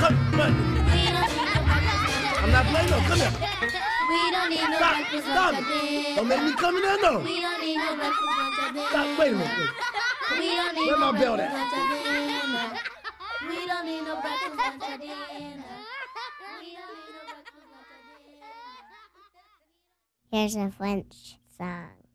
Come, what? I'm not playing, no. Come here. We don't need no breakfast, Stop. lunch, or dinner. Don't make me come in there, no. We don't need no breakfast, lunch, or dinner. Stop. Wait a minute, wait. We don't need Where no my belt breakfast, at? lunch, or dinner. We don't need no breakfast, lunch, or dinner. We don't need no breakfast, lunch, or dinner. Here's a French song.